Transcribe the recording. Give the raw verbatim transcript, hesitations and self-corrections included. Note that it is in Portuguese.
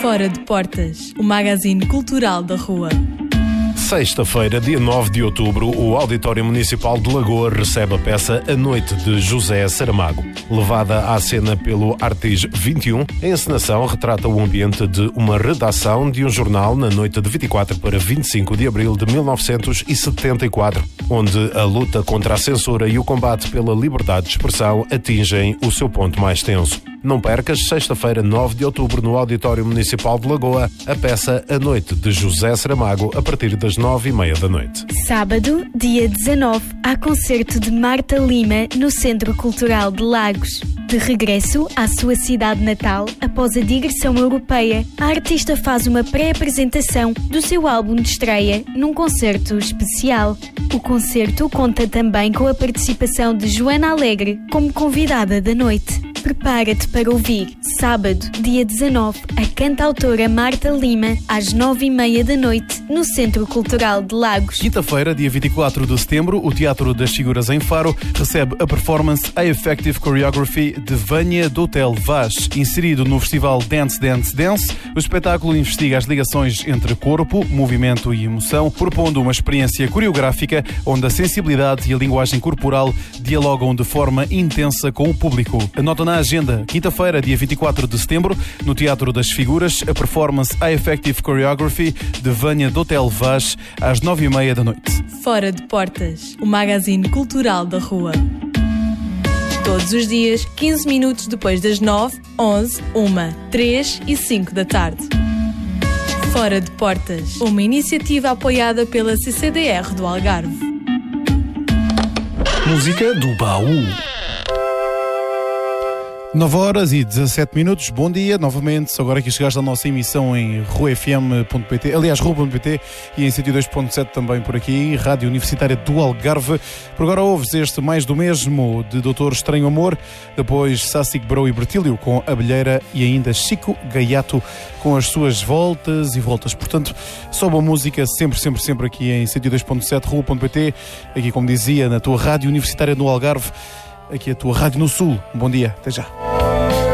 Fora de Portas, o magazine cultural da Rua. Sexta-feira, dia nove de outubro, o Auditório Municipal de Lagoa recebe a peça A Noite de José Saramago. Levada à cena pelo Artis vinte e um, a encenação retrata o ambiente de uma redação de um jornal na noite de vinte e quatro para vinte e cinco de abril de mil novecentos e setenta e quatro, onde a luta contra a censura e o combate pela liberdade de expressão atingem o seu ponto mais tenso. Não percas, sexta-feira, nove de outubro, no Auditório Municipal de Lagoa, a peça A Noite de José Saramago, a partir das nove e meia da noite. Sábado, dia dezanove, há concerto de Marta Lima no Centro Cultural de Lagos. De regresso à sua cidade natal, após a digressão europeia, a artista faz uma pré-apresentação do seu álbum de estreia num concerto especial. O concerto conta também com a participação de Joana Alegre como convidada da noite. Prepara-te para ouvir, sábado, dia dezanove, a cantautora Marta Lima, às nove e meia da noite, no Centro Cultural de Lagos. Quinta-feira, dia vinte e quatro de setembro, o Teatro das Figuras em Faro recebe a performance A Effective Choreography de Vânia do Hotel Vaz. Inserido no festival Dance Dance Dance, o espetáculo investiga as ligações entre corpo, movimento e emoção, propondo uma experiência coreográfica onde a sensibilidade e a linguagem corporal dialogam de forma intensa com o público. Anota na agenda, quinta-feira, dia vinte e quatro de setembro, no Teatro das Figuras, a performance A Effective Choreography de Vânia do Hotel Vaz, às nove e meia da noite. Fora de Portas, o magazine cultural da Rua. Todos os dias, quinze minutos depois das nove, onze, uma, três e cinco da tarde. Fora de Portas, uma iniciativa apoiada pela C C D R do Algarve. Música do baú. nove horas e dezassete minutos, bom dia novamente. Agora aqui chegaste à nossa emissão em rua f m ponto p t, aliás, rua ponto p t, e em cento e dois ponto sete também por aqui, Rádio Universitária do Algarve. Por agora ouves este Mais do Mesmo de doutor Estranho Amor, depois Sassic Bro e Bertílio com Abelheira e ainda Chico Gaiato com as suas voltas e voltas. Portanto, só boa música sempre, sempre, sempre aqui em cento e dois ponto sete, rua ponto p t, aqui como dizia, na tua Rádio Universitária do Algarve, aqui a tua Rádio no Sul. Bom dia, até já.